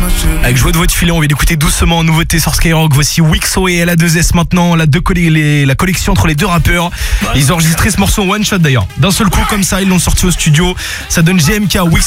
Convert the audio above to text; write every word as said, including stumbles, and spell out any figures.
Avec Joie de votre filet, on vient d'écouter doucement en nouveauté sur Skyrock. Voici Wixo et L A deux S maintenant, la, deux coll- les, la collection entre les deux rappeurs. Ils ont enregistré ce morceau en one shot d'ailleurs. D'un seul coup comme ça, ils l'ont sorti au studio. Ça donne G M K, Wixo.